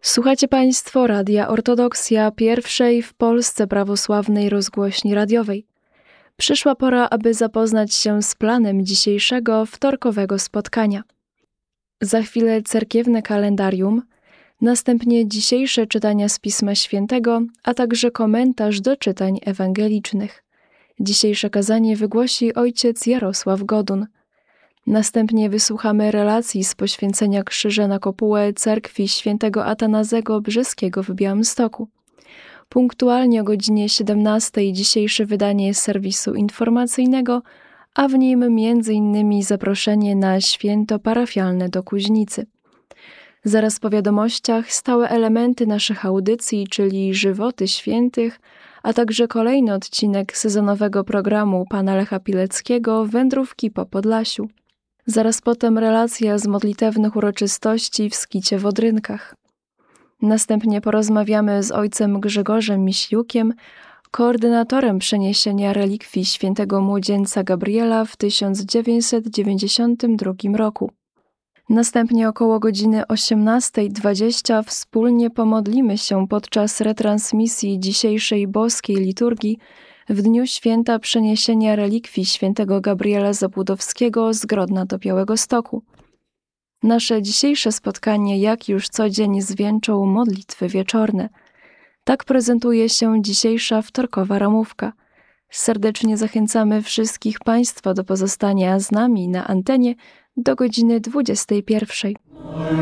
Słuchacie Państwo Radia Ortodoksja, pierwszej w Polsce prawosławnej rozgłośni radiowej. Przyszła pora, aby zapoznać się z planem dzisiejszego wtorkowego spotkania. Za chwilę cerkiewne kalendarium, następnie dzisiejsze czytania z Pisma Świętego, a także komentarz do czytań ewangelicznych. Dzisiejsze kazanie wygłosi ojciec Jarosław Godun. Następnie wysłuchamy relacji z poświęcenia krzyża na kopułę cerkwi świętego Atanazego Brzeskiego w Białymstoku. Punktualnie o godzinie 17 dzisiejsze wydanie serwisu informacyjnego, a w nim m.in. zaproszenie na święto parafialne do Kuźnicy. Zaraz po wiadomościach stałe elementy naszych audycji, czyli żywoty świętych, a także kolejny odcinek sezonowego programu pana Lecha Pileckiego Wędrówki po Podlasiu. Zaraz potem relacja z modlitewnych uroczystości w Skicie w Odrynkach. Następnie porozmawiamy z ojcem Grzegorzem Miśliukiem, koordynatorem przeniesienia relikwii świętego młodzieńca Gabriela w 1992 roku. Następnie około godziny 18:20 wspólnie pomodlimy się podczas retransmisji dzisiejszej boskiej liturgii w dniu święta przeniesienia relikwii świętego Gabriela Zabłudowskiego z Grodna do Białegostoku. Nasze dzisiejsze spotkanie, jak już co dzień, zwieńczą modlitwy wieczorne. Tak prezentuje się dzisiejsza wtorkowa ramówka. Serdecznie zachęcamy wszystkich Państwa do pozostania z nami na antenie do godziny 21.